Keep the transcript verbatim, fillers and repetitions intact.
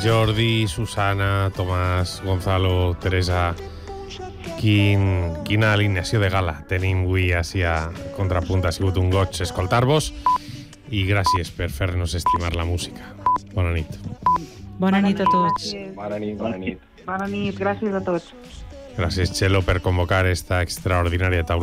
Jordi, Susana, Tomàs, Gonzalo, Teresa, quin, quina alineació de gala tenim avui així a Contrapunt. Ha sigut un goig escoltar-vos i gràcies per fer-nos estimar la música. Bona nit. Bona nit a tots. Bona nit, bona nit. Bona nit, gràcies a tots. Gràcies, Txelo, per convocar esta extraordinària taula